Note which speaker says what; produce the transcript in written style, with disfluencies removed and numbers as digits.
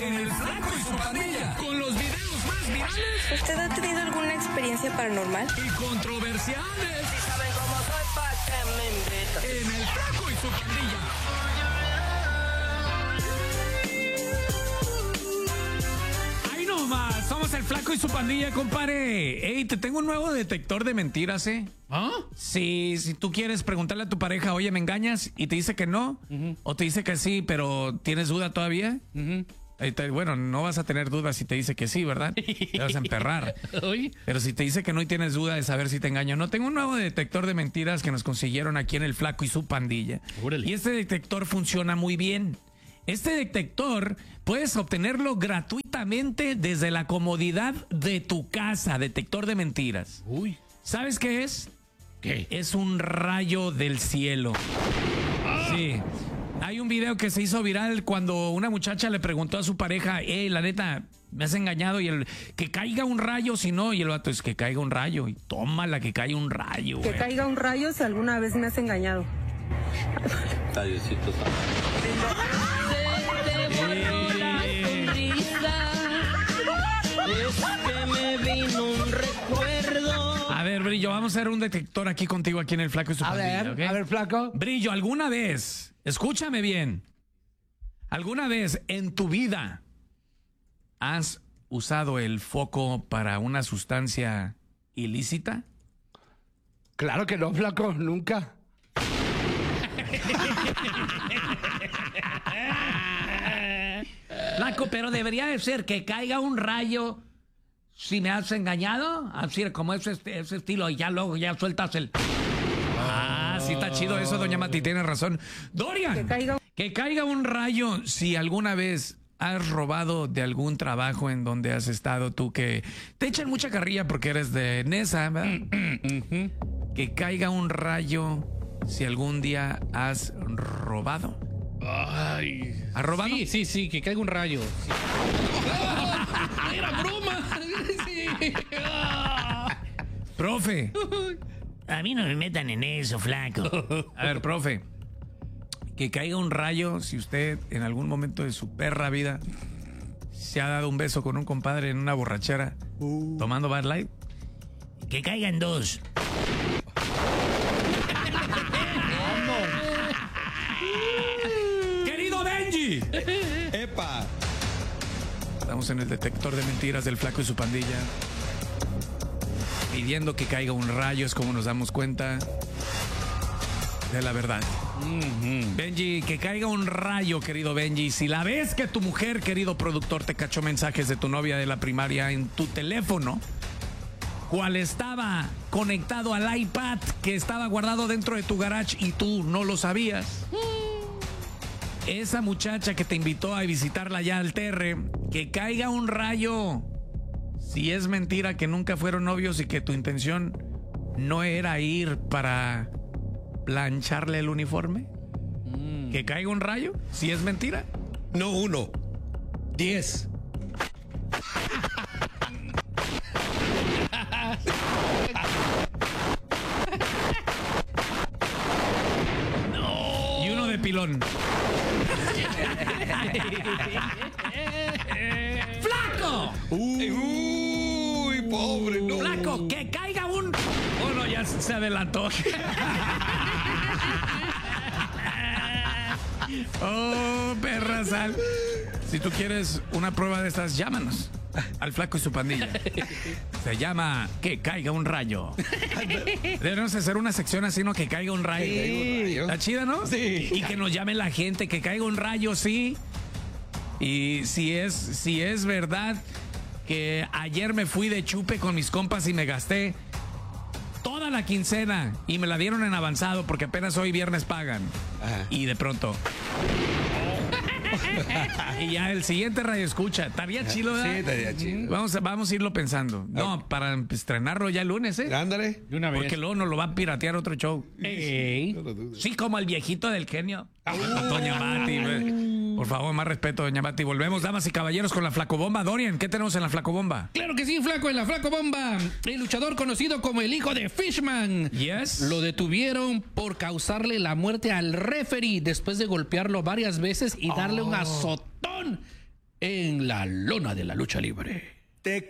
Speaker 1: en El Flaco y su Pandilla, con los videos más virales.
Speaker 2: ¿Usted ha tenido alguna experiencia paranormal?
Speaker 1: Y controversiales.
Speaker 3: Si saben cómo soy, ¿pa' qué me invitan?
Speaker 1: En El Flaco y su Pandilla. Ahí nomás, somos El Flaco y su Pandilla, compadre. Ey, te tengo un nuevo detector de mentiras, ¿eh?
Speaker 4: ¿Ah?
Speaker 1: Si tú quieres preguntarle a tu pareja, oye, ¿me engañas? Y te dice que no, o te dice que sí, pero ¿tienes duda todavía? Bueno, no vas a tener dudas si te dice que sí, ¿verdad? Te vas a emperrar.
Speaker 4: Oye.
Speaker 1: Pero si te dice que no y tienes duda de saber si te engaño, no. Tengo un nuevo detector de mentiras que nos consiguieron aquí en El Flaco y su Pandilla.
Speaker 4: Órale.
Speaker 1: Y este detector funciona muy bien. Este detector puedes obtenerlo gratuitamente desde la comodidad de tu casa. Detector de mentiras.
Speaker 4: Uy.
Speaker 1: ¿Sabes qué es?
Speaker 4: ¿Qué?
Speaker 1: Es un rayo del cielo. Sí. Hay un video que se hizo viral cuando una muchacha le preguntó a su pareja, la neta, me has engañado, y que caiga un rayo, si no, y el vato es que caiga un rayo, y tómala, que caiga un rayo.
Speaker 5: Que caiga un rayo si alguna vez me has engañado.
Speaker 6: Adiosito,
Speaker 1: A ver, Brillo, vamos a hacer un detector aquí contigo, aquí en El Flaco y su Pandilla, ¿ok?
Speaker 7: A ver, Flaco.
Speaker 1: Brillo, ¿alguna vez, escúchame bien, alguna vez en tu vida has usado el foco para una sustancia ilícita?
Speaker 7: Claro que no, Flaco, nunca.
Speaker 8: Flaco, pero debería de ser que caiga un rayo si me has engañado, así como ese estilo, y ya luego ya sueltas el...
Speaker 1: Sí, está chido eso, doña Mati, tiene razón. Dorian, que caiga un rayo si alguna vez has robado de algún trabajo en donde has estado tú, que te echan mucha carrilla porque eres de Nesa, ¿verdad? Que caiga un rayo si algún día has robado.
Speaker 4: Ay.
Speaker 1: ¿Has robado?
Speaker 4: Sí, que caiga un rayo. Sí. ¡Era broma! Sí.
Speaker 1: Profe.
Speaker 8: A mí no me metan en eso, Flaco.
Speaker 1: A ver, profe. Que caiga un rayo si usted en algún momento de su perra vida se ha dado un beso con un compadre en una borrachera tomando Bud Light.
Speaker 8: Que caigan dos.
Speaker 1: ¡Querido Benji!
Speaker 6: ¡Epa!
Speaker 1: Estamos en el detector de mentiras del Flaco y su Pandilla. Pidiendo que caiga un rayo es como nos damos cuenta de la verdad. Benji, que caiga un rayo, querido Benji. Si la vez que tu mujer, querido productor, te cachó mensajes de tu novia de la primaria en tu teléfono, cual estaba conectado al iPad que estaba guardado dentro de tu garage y tú no lo sabías. Esa muchacha que te invitó a visitarla allá al Terre, que caiga un rayo. Si es mentira que nunca fueron novios y que tu intención no era ir para plancharle el uniforme. Que caiga un rayo. Si es mentira.
Speaker 6: No 1, 10.
Speaker 1: Y uno de pilón.
Speaker 8: ¡Flaco!
Speaker 6: Uy, pobre, no.
Speaker 8: ¡Flaco, que caiga un...
Speaker 1: Oh, no, ya se adelantó. Oh, perra sal. Si tú quieres una prueba de estas, llámanos al Flaco y su Pandilla. Se llama Que caiga un rayo. Debemos hacer una sección así, ¿no? Que caiga un rayo.
Speaker 6: Sí.
Speaker 1: Está chida, ¿no?
Speaker 6: Sí.
Speaker 1: Y que nos llame la gente, que caiga un rayo, sí. Y si es verdad que ayer me fui de chupe con mis compas y me gasté toda la quincena y me la dieron en avanzado porque apenas hoy viernes pagan.
Speaker 6: Ajá.
Speaker 1: Y de pronto... Y ya el siguiente radio escucha. Estaría chido, ¿verdad?
Speaker 6: Sí, estaría chido.
Speaker 1: Vamos a irlo pensando. No, para estrenarlo ya el lunes, ¿eh?
Speaker 6: Ándale.
Speaker 4: De una vez.
Speaker 1: Porque luego nos lo va a piratear otro show.
Speaker 4: Ey.
Speaker 6: No lo dudes.
Speaker 8: Sí, como el viejito del genio.
Speaker 1: Doña Mati, por favor, más respeto, doña Mati. Volvemos, damas y caballeros, con la Flacobomba. Dorian, ¿qué tenemos en la Flacobomba?
Speaker 4: Claro que sí, Flaco, en la Flaco Bomba. El luchador conocido como el hijo de Fishman.
Speaker 1: Yes.
Speaker 4: Lo detuvieron por causarle la muerte al referee después de golpearlo varias veces y darle un azotón en la lona de la lucha libre.